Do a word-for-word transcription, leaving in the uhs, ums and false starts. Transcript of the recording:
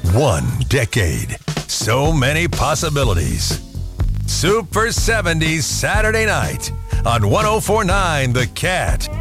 One decade. So many possibilities. Super seventies Saturday night on one oh four point nine The Cat.